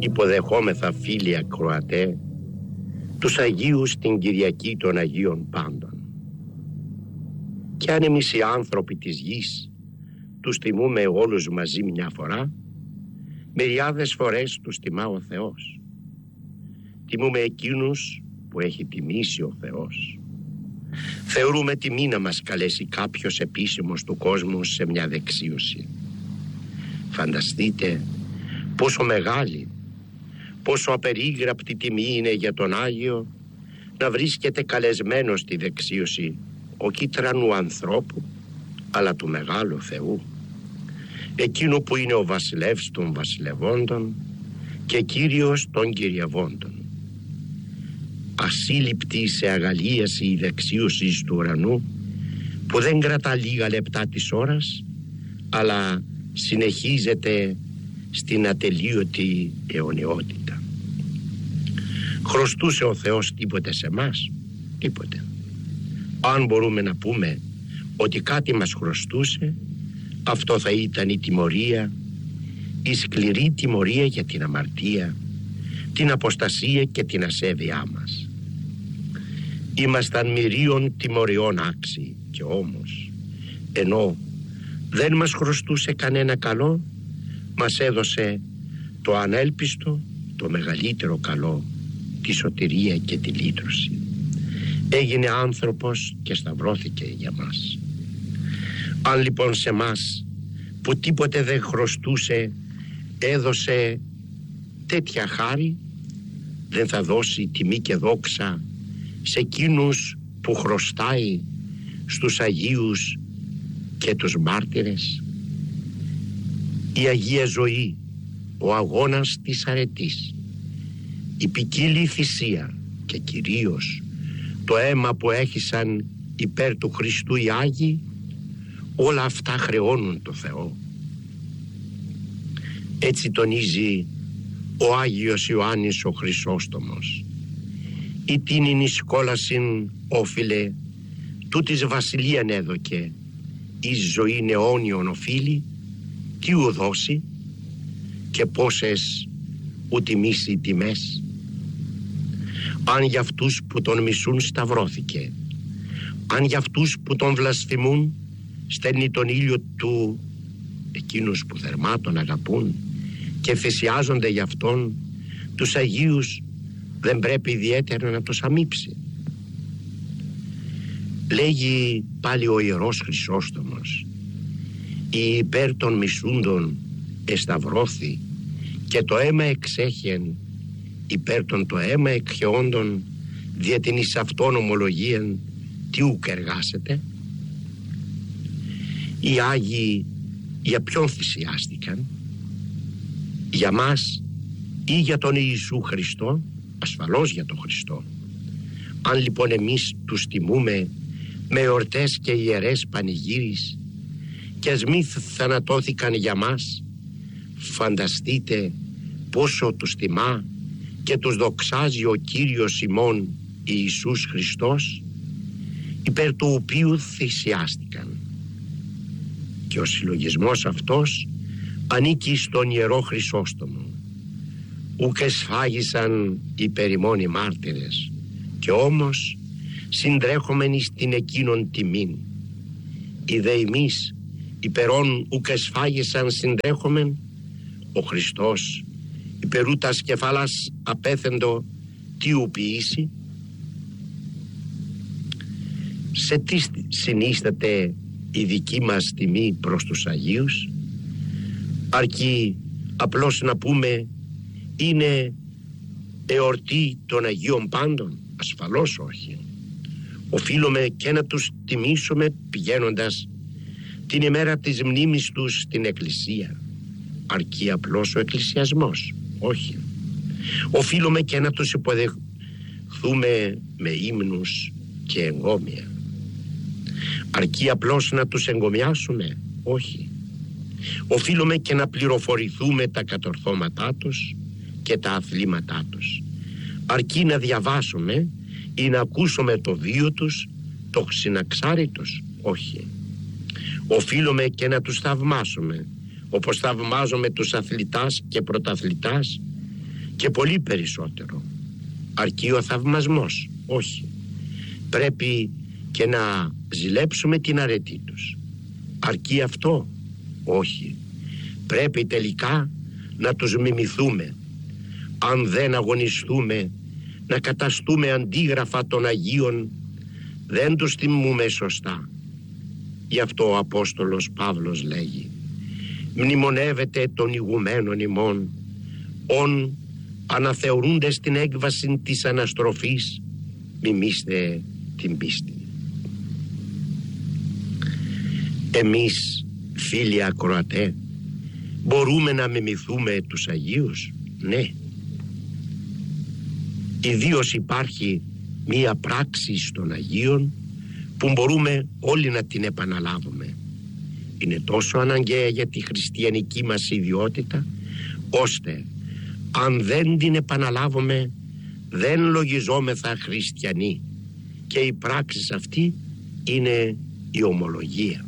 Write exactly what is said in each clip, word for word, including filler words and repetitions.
Υποδεχόμεθα, φίλοι ακροατέ, τους Αγίους την Κυριακή των Αγίων Πάντων. Και αν εμείς οι άνθρωποι της γης τους τιμούμε όλους μαζί μια φορά, μεριάδες φορές τους τιμά ο Θεός. Τιμούμε εκείνους που έχει τιμήσει ο Θεός. Θεωρούμε τιμή να μας καλέσει κάποιος επίσημος του κόσμου σε μια δεξίωση. Φανταστείτε πόσο μεγάλη, πόσο απερίγραπτη τιμή είναι για τον Άγιο να βρίσκεται καλεσμένος στη δεξίωση όχι τρανού ανθρώπου, αλλά του μεγάλου Θεού, εκείνου που είναι ο βασιλεύς των βασιλευόντων και Κύριος των κυριευόντων. Ασύλληπτη σε αγαλίαση η δεξίωση του ουρανού, που δεν κρατά λίγα λεπτά της ώρας, αλλά συνεχίζεται στην ατελείωτη αιωνιότητα. Χρωστούσε ο Θεός τίποτε σε μας? Τίποτε. Αν μπορούμε να πούμε ότι κάτι μας χρωστούσε, αυτό θα ήταν η τιμωρία, η σκληρή τιμωρία για την αμαρτία, την αποστασία και την ασέβειά μας. Ήμασταν μυρίων τιμωριών άξιοι, και όμως, ενώ δεν μας χρωστούσε κανένα καλό, μας έδωσε το ανέλπιστο, το μεγαλύτερο καλό, τη σωτηρία και τη λύτρωση. Έγινε άνθρωπος και σταυρώθηκε για μας. Αν λοιπόν σε μας που τίποτε δεν χρωστούσε έδωσε τέτοια χάρη, δεν θα δώσει τιμή και δόξα σε εκείνους που χρωστάει, στους Αγίους και τους μάρτυρες? Η Αγία Ζωή, ο αγώνας της αρετής, η ποικίλη θυσία και κυρίως το αίμα που έχησαν υπέρ του Χριστού οι Άγιοι, όλα αυτά χρεώνουν το Θεό. Έτσι τονίζει ο Άγιος Ιωάννης ο Χρυσόστομος. «Η τίνην εις κόλασιν όφιλε, τούτης βασιλείαν έδωκε, εις ζωήν αιώνιον οφείλει, τι ου δώσει και πόσες ου τιμήσει τιμές. Αν για αυτούς που τον μισούν σταυρώθηκε, αν για αυτούς που τον βλασφημούν στέλνει τον ήλιο του, εκείνους που θερμά τον αγαπούν και θυσιάζονται για αυτόν, τους Αγίους δεν πρέπει ιδιαίτερα να τους αμείψει?» Λέγει πάλι ο Ιερός Χρυσόστομος, «Η υπέρ των μισούντων εσταυρώθη και το αίμα εξέχεν, υπέρ των το αίμα εκχεόντων δια την εις αυτόν ομολογίαν τι ουκ εργάσετε?» Οι Άγιοι για ποιον θυσιάστηκαν? Για μας ή για τον Ιησού Χριστό? Ασφαλώς για τον Χριστό. Αν λοιπόν εμείς τους τιμούμε με εορτές και ιερές πανηγύρις και ας μη θανατώθηκαν για μας, φανταστείτε πόσο τους τιμά και τους δοξάζει ο Κύριος ημών Ιησούς Χριστός, υπέρ του οποίου θυσιάστηκαν. Και ο συλλογισμός αυτός ανήκει στον Ιερό Χρυσόστομο. Ουκ εσφάγισαν οι περιμόνοι μάρτυρες, και όμως συντρέχομενοι στην εκείνον τιμήν. Ιδε εμείς υπερών ουκ εσφάγισαν συντρέχομεν, ο Χριστός υπερούτας κεφάλας απέθεντο τι ου ποιήσει? Σε τι συνίσταται η δική μας τιμή προς τους Αγίους? Αρκεί απλώς να πούμε είναι εορτή των Αγίων Πάντων? Ασφαλώς όχι. Οφείλουμε και να τους τιμήσουμε πηγαίνοντας την ημέρα της μνήμης τους στην Εκκλησία. Αρκεί απλώς ο εκκλησιασμός? Όχι. Οφείλουμε και να τους υποδεχθούμε με ύμνους και εγκόμια. Αρκεί απλώς να τους εγκομιάσουμε? Όχι. Οφείλουμε και να πληροφορηθούμε τα κατορθώματά τους και τα αθλήματά τους. Αρκεί να διαβάσουμε ή να ακούσουμε το βίο τους, το συναξάρι τους? Όχι. Οφείλουμε και να τους θαυμάσουμε όπως θαυμάζουμε τους αθλητάς και πρωταθλητάς, και πολύ περισσότερο. Αρκεί ο θαυμασμός? Όχι. Πρέπει και να ζηλέψουμε την αρετή τους. Αρκεί αυτό? Όχι. Πρέπει τελικά να τους μιμηθούμε. Αν δεν αγωνιστούμε να καταστούμε αντίγραφα των Αγίων, δεν τους τιμούμε σωστά. Γι' αυτό ο Απόστολος Παύλος λέγει: μνημονεύεται των ηγουμένων ημών, ον αναθεωρούνται στην έκβαση της αναστροφής, μιμήστε την πίστη. Εμείς, φίλοι ακροατέ, μπορούμε να μιμηθούμε τους Αγίους? Ναι. Ιδίως υπάρχει μία πράξη των Αγίων που μπορούμε όλοι να την επαναλάβουμε. Είναι τόσο αναγκαία για τη χριστιανική μας ιδιότητα, ώστε αν δεν την επαναλάβουμε δεν λογιζόμεθα χριστιανοί, και η πράξη αυτή είναι η ομολογία.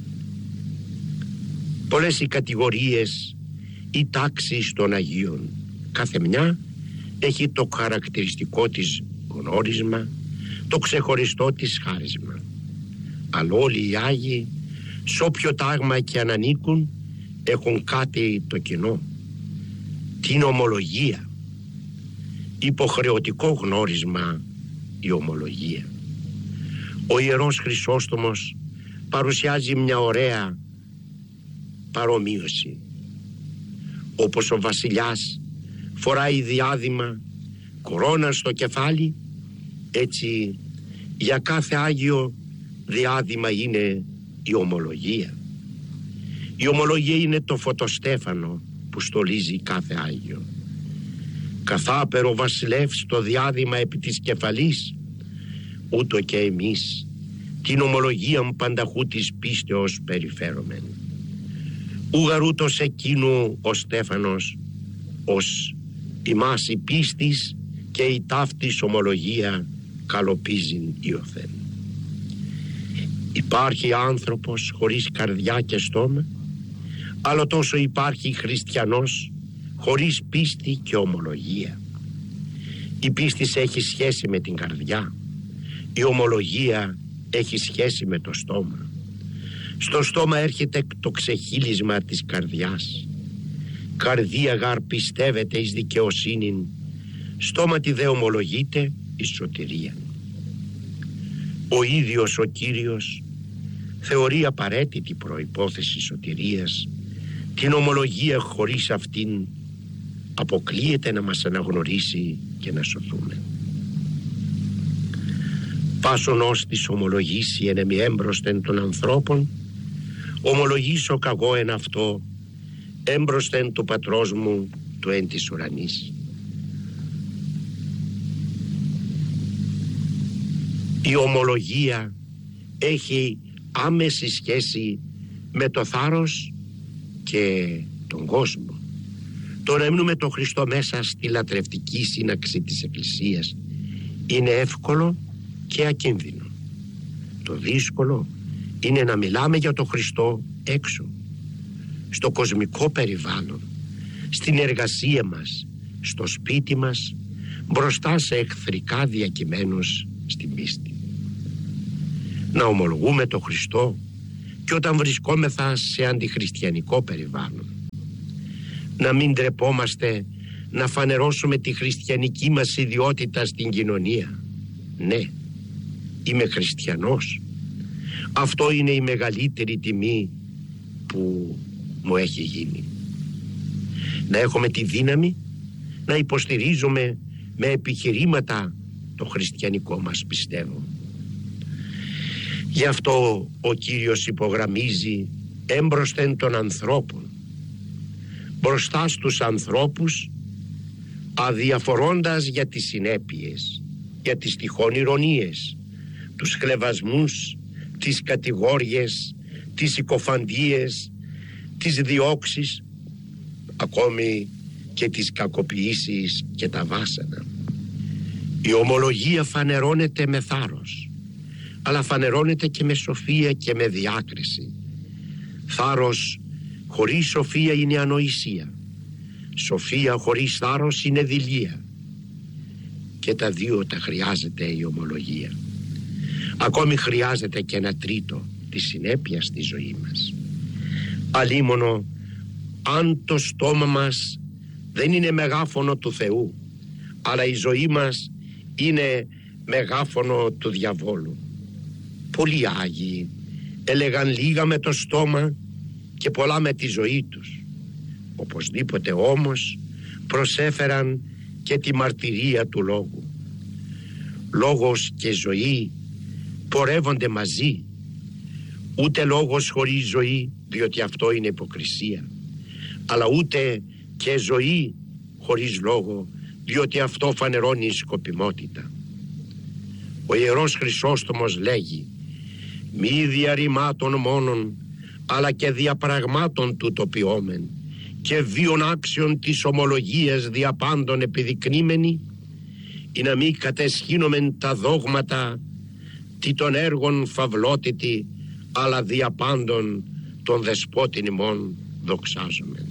Πολλές οι κατηγορίες, οι τάξεις των Αγίων, κάθε μια έχει το χαρακτηριστικό της γνώρισμα, το ξεχωριστό της χάρισμα. Αλλά όλοι οι Άγιοι, σ' όποιο τάγμα και αν ανήκουν, έχουν κάτι το κοινό: την ομολογία. Υποχρεωτικό γνώρισμα η ομολογία. Ο Ιερός Χρυσόστομος παρουσιάζει μια ωραία παρομοίωση. Όπως ο βασιλιάς φοράει διάδημα, κορώνα στο κεφάλι, έτσι για κάθε Άγιο διάδημα είναι η ομολογία. Η ομολογία είναι το φωτοστέφανο που στολίζει κάθε Άγιο. Καθάπερο βασιλεύς το διάδημα επί της κεφαλής, ούτω και εμείς την ομολογίαν πανταχού της πίστεως περιφέρομεν. Ουγαρούτος εκείνου ο στέφανος, ως ημάς η πίστης και η ταύτης ομολογία καλοπίζειν ιωθεν. Υπάρχει άνθρωπος χωρίς καρδιά και στόμα, αλλά τόσο υπάρχει χριστιανός χωρίς πίστη και ομολογία. Η πίστη έχει σχέση με την καρδιά, η ομολογία έχει σχέση με το στόμα. Στο στόμα έρχεται το ξεχύλισμα της καρδιάς. Καρδία γαρ πιστεύεται εις δικαιοσύνην, στόματι δε ομολογείται εις σωτηρία. Ο ίδιος ο Κύριος θεωρεί απαραίτητη προϋπόθεση σωτηρίας την ομολογία. Χωρίς αυτήν αποκλείεται να μας αναγνωρίσει και να σωθούμε. Πάσον ως της ομολογήσει εν εμι έμπροσθεν των ανθρώπων, ομολογήσω καγώ εν αυτό έμπροσθεν του πατρός μου του εν της ουρανής. Η ομολογία έχει άμεση σχέση με το θάρρος και τον κόσμο. Το να μείνουμε τον Χριστό μέσα στη λατρευτική σύναξη της Εκκλησίας είναι εύκολο και ακίνδυνο. Το δύσκολο είναι να μιλάμε για τον Χριστό έξω, στο κοσμικό περιβάλλον, στην εργασία μας, στο σπίτι μας, μπροστά σε εχθρικά διακειμένους στην πίστη. Να ομολογούμε τον Χριστό και όταν βρισκόμεθα σε αντιχριστιανικό περιβάλλον. Να μην τρεπόμαστε να φανερώσουμε τη χριστιανική μας ιδιότητα στην κοινωνία. Ναι, είμαι χριστιανός. Αυτό είναι η μεγαλύτερη τιμή που μου έχει γίνει. Να έχουμε τη δύναμη να υποστηρίζουμε με επιχειρήματα το χριστιανικό μας πιστεύω. Γι' αυτό ο Κύριος υπογραμμίζει έμπροσθεν των ανθρώπων, μπροστά στους ανθρώπους, αδιαφορώντας για τις συνέπειες, για τις τυχόν ηρωνίες, τους χλευασμούς, τις κατηγόριες, τις συκοφαντίες, τις διώξεις, ακόμη και τις κακοποιήσεις και τα βάσανα. Η ομολογία φανερώνεται με θάρρος, αλλά φανερώνεται και με σοφία και με διάκριση. Θάρρος χωρίς σοφία είναι ανοησία. Σοφία χωρίς θάρρος είναι δειλία. Και τα δύο τα χρειάζεται η ομολογία. Ακόμη χρειάζεται και ένα τρίτο, τη συνέπεια στη ζωή μας. Αλίμονο αν το στόμα μας δεν είναι μεγάφωνο του Θεού, αλλά η ζωή μας είναι μεγάφωνο του διαβόλου. Πολλοί Άγιοι έλεγαν λίγα με το στόμα και πολλά με τη ζωή τους. Οπωσδήποτε όμως προσέφεραν και τη μαρτυρία του λόγου. Λόγος και ζωή πορεύονται μαζί. Ούτε λόγος χωρίς ζωή, διότι αυτό είναι υποκρισία, αλλά ούτε και ζωή χωρίς λόγο, διότι αυτό φανερώνει σκοπιμότητα. Ο Ιερός Χρυσόστομος λέγει: μη διαρρημάτων μόνον, αλλά και διαπραγμάτων του τοπιόμεν, και βίων άξιων της ομολογίας διαπάντων επιδεικνύμενη, ή να μη κατεσχύνομεν τα δόγματα τι των έργων φαυλότητη, αλλά διαπάντων των δεσπότην ημών δοξάζομεν.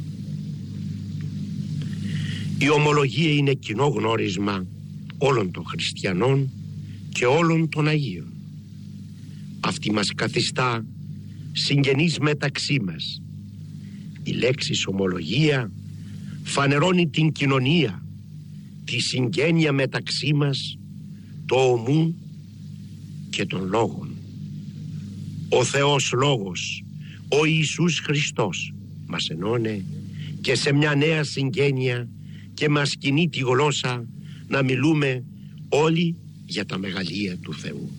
Η ομολογία είναι κοινό γνώρισμα όλων των χριστιανών και όλων των Αγίων. Αυτή μας καθιστά συγγενείς μεταξύ μας. Η λέξη ομολογία φανερώνει την κοινωνία, τη συγγένεια μεταξύ μας, το ομού και των λόγων. Ο Θεός Λόγος, ο Ιησούς Χριστός, μας ενώνε και σε μια νέα συγγένεια και μας κινεί τη γλώσσα να μιλούμε όλοι για τα μεγαλεία του Θεού.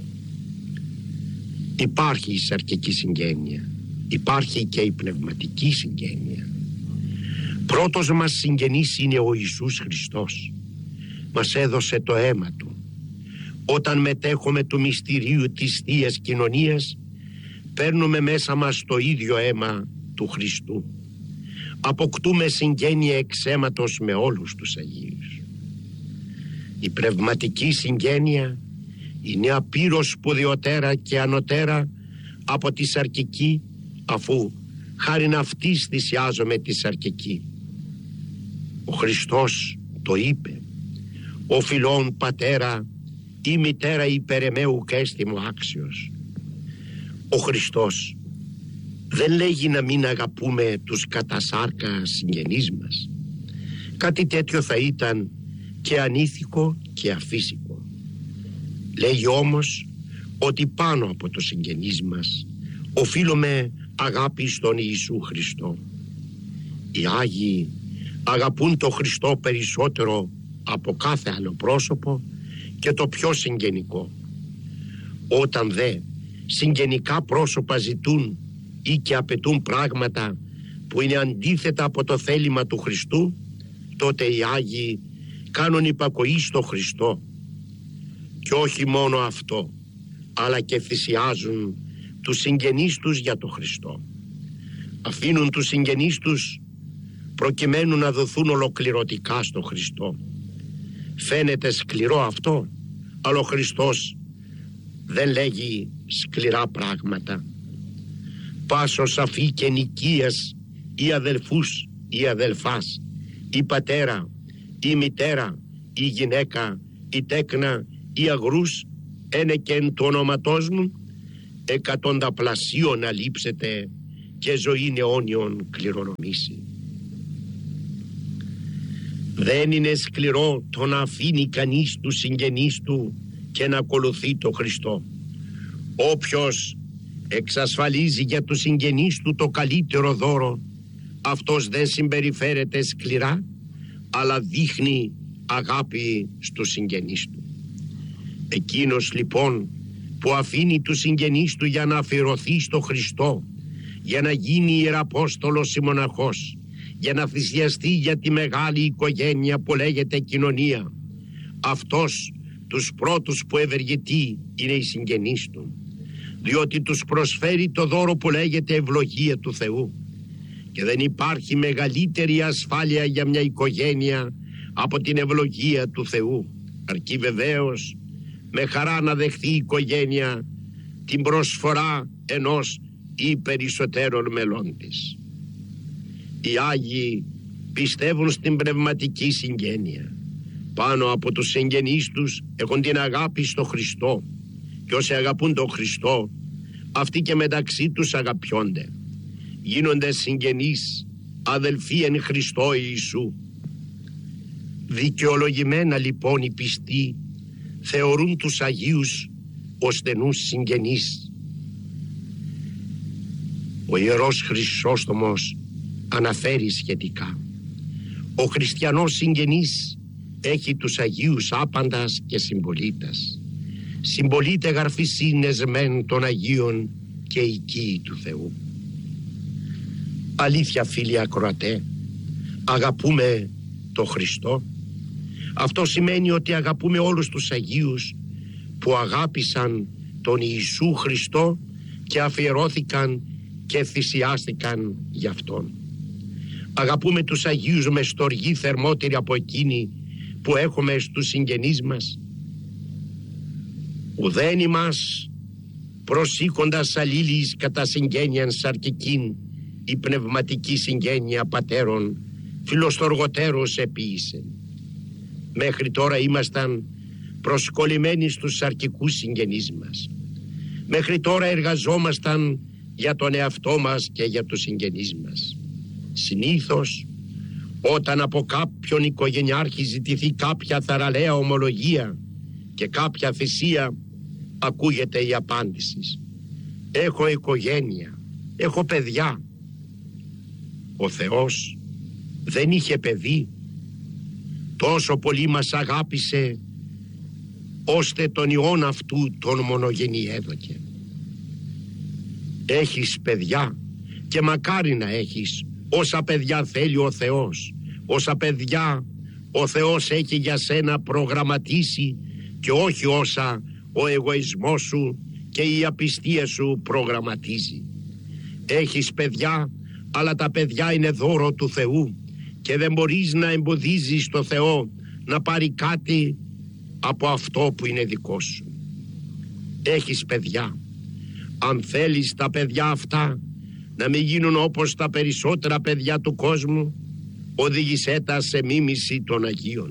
Υπάρχει η σαρκική συγγένεια, υπάρχει και η πνευματική συγγένεια. Πρώτος μας συγγενής είναι ο Ιησούς Χριστός. Μας έδωσε το αίμα Του. Όταν μετέχουμε του μυστηρίου της Θείας Κοινωνίας, παίρνουμε μέσα μας το ίδιο αίμα του Χριστού. Αποκτούμε συγγένεια εξ αίματος με όλους τους Αγίους. Η πνευματική συγγένεια είναι απείρως σπουδαιότερα και ανωτέρα από τη σαρκική, αφού χάριν αυτής θυσιάζομαι τη σαρκική. Ο Χριστός το είπε: «Ο φιλόν πατέρα ή μητέρα υπερεμαίου κέστη μου άξιος». Ο Χριστός δεν λέγει να μην αγαπούμε τους κατά σάρκα συγγενείς μας. Κάτι τέτοιο θα ήταν και ανήθικο και αφύσικο. Λέγει όμως ότι πάνω από το συγγενείς μας οφείλουμε αγάπη στον Ιησού Χριστό. Οι Άγιοι αγαπούν το Χριστό περισσότερο από κάθε άλλο πρόσωπο και το πιο συγγενικό. Όταν δε συγγενικά πρόσωπα ζητούν ή και απαιτούν πράγματα που είναι αντίθετα από το θέλημα του Χριστού, τότε οι Άγιοι κάνουν υπακοή στο Χριστό. Και όχι μόνο αυτό, αλλά και θυσιάζουν τους συγγενείς τους για το Χριστό. Αφήνουν τους συγγενείς τους προκειμένου να δοθούν ολοκληρωτικά στο Χριστό. Φαίνεται σκληρό αυτό, αλλά ο Χριστός δεν λέγει σκληρά πράγματα. Πάσος αφή και νοικίας ή αδελφούς ή αδελφάς ή πατέρα ή μητέρα ή γυναίκα ή τέκνα ή αγρούς ένε και εν του ονόματός μου, εκατονταπλασίων αλείψετε και ζωήν αιώνιον κληρονομήσει. Δεν είναι σκληρό το να αφήνει κανείς τους συγγενείς του και να ακολουθεί το Χριστό. Όποιος εξασφαλίζει για τους συγγενείς του το καλύτερο δώρο, αυτός δεν συμπεριφέρεται σκληρά, αλλά δείχνει αγάπη στους συγγενείς του. Εκείνος λοιπόν που αφήνει τους συγγενείς του για να αφιερωθεί στο Χριστό, για να γίνει ιεραπόστολος ή μοναχός, για να θυσιαστεί για τη μεγάλη οικογένεια που λέγεται κοινωνία, αυτός τους πρώτους που ευεργετεί είναι οι συγγενείς του, διότι τους προσφέρει το δώρο που λέγεται ευλογία του Θεού. Και δεν υπάρχει μεγαλύτερη ασφάλεια για μια οικογένεια από την ευλογία του Θεού, αρκεί βεβαίως με χαρά να δεχθεί η οικογένεια την προσφορά ενός ή περισσότερων μελών της. Οι Άγιοι πιστεύουν στην πνευματική συγγένεια. Πάνω από τους συγγενείς τους έχουν την αγάπη στο Χριστό, και όσοι αγαπούν τον Χριστό, αυτοί και μεταξύ τους αγαπιόνται. Γίνονται συγγενείς, αδελφοί εν Χριστώ Ιησού. Δικαιολογημένα λοιπόν οι πιστοί θεωρούν τους Αγίους ως στενούς συγγενείς. Ο Ιερός Χρυσόστομος αναφέρει σχετικά: ο χριστιανός συγγενής έχει τους Αγίους άπαντας και συμπολίτας. Συμπολίτε γαρφισίνες μεν των Αγίων και οικοί του Θεού. Αλήθεια, φίλοι ακροατέ, αγαπούμε το Χριστό. Αυτό σημαίνει ότι αγαπούμε όλους τους Αγίους που αγάπησαν τον Ιησού Χριστό και αφιερώθηκαν και θυσιάστηκαν γι' Αυτόν. Αγαπούμε τους Αγίους με στοργή θερμότερη από εκείνη που έχουμε στους συγγενείς μας. Ουδέν ημάς προσήκοντας αλλήλεις κατά συγγένειαν σαρκικήν η πνευματική συγγένεια πατέρων φιλοστοργοτέρως επίησε. Μέχρι τώρα ήμασταν προσκολλημένοι στους σαρκικούς συγγενείς μας. Μέχρι τώρα εργαζόμασταν για τον εαυτό μας και για τους συγγενείς μας. Συνήθως όταν από κάποιον οικογενειάρχη ζητηθεί κάποια θαραλέα ομολογία και κάποια θυσία, ακούγεται η απάντηση: έχω οικογένεια, έχω παιδιά. Ο Θεός δεν είχε παιδί, τόσο πολύ μας αγάπησε ώστε τον Υιόν αυτού τον μονογενή έδωκε. Έχεις παιδιά, και μακάρι να έχεις όσα παιδιά θέλει ο Θεός, όσα παιδιά ο Θεός έχει για σένα προγραμματίσει και όχι όσα ο εγωισμός σου και η απιστία σου προγραμματίζει. Έχεις παιδιά, αλλά τα παιδιά είναι δώρο του Θεού και δεν μπορείς να εμποδίζεις το Θεό να πάρει κάτι από αυτό που είναι δικό σου. Έχεις παιδιά. Αν θέλεις τα παιδιά αυτά να μην γίνουν όπως τα περισσότερα παιδιά του κόσμου, οδήγησέ τα σε μίμηση των Αγίων.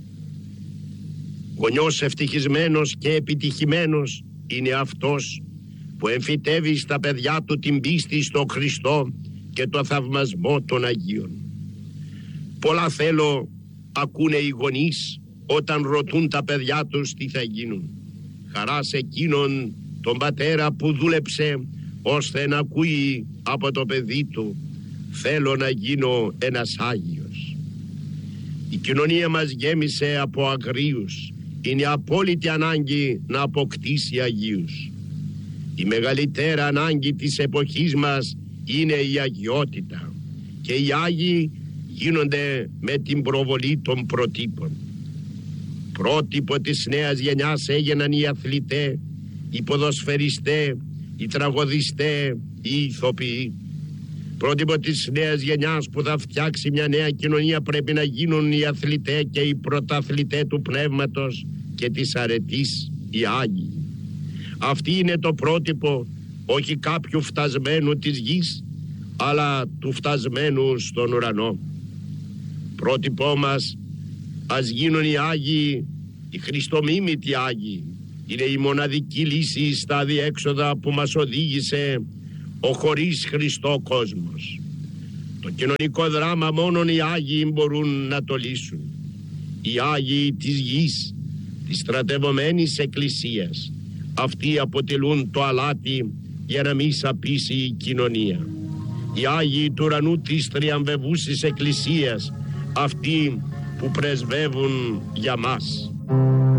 Γονιός ευτυχισμένος και επιτυχημένος είναι αυτός που εμφυτεύει στα παιδιά του την πίστη στο Χριστό και το θαυμασμό των Αγίων. Πολλά θέλω ακούνε οι γονείς όταν ρωτούν τα παιδιά τους τι θα γίνουν. Χαρά σε εκείνον τον πατέρα που δούλεψε ώστε να ακούει από το παιδί του: θέλω να γίνω ένας Άγιος. Η κοινωνία μας γέμισε από αγρίους. Είναι απόλυτη ανάγκη να αποκτήσει Αγίους. Η μεγαλύτερη ανάγκη της εποχής μας είναι η αγιότητα, και οι Άγιοι γίνονται με την προβολή των προτύπων. Πρότυπο της νέας γενιάς έγιναν οι αθλητές, οι ποδοσφαιριστές, οι τραγωδιστές, οι ηθοποιοί. Πρότυπο της νέας γενιάς που θα φτιάξει μια νέα κοινωνία πρέπει να γίνουν οι αθλητές και οι πρωταθλητές του πνεύματος και της αρετής, οι Άγιοι. Αυτή είναι το πρότυπο όχι κάποιου φτασμένου της γης, αλλά του φτασμένου στον ουρανό. Πρότυπό μας ας γίνουν οι Άγιοι, οι χριστομίμητοι Άγιοι. Είναι η μοναδική λύση στα αδιέξοδα που μας οδήγησε ο χωρίς Χριστό κόσμος. Το κοινωνικό δράμα μόνον οι Άγιοι μπορούν να το λύσουν. Οι Άγιοι της γης, της στρατευωμένης εκκλησίας, αυτοί αποτελούν το αλάτι για να μην σαπίσει η κοινωνία. Οι Άγιοι του ουρανού της τριαμβευούσης εκκλησίας, αυτοί που πρεσβεύουν για μας.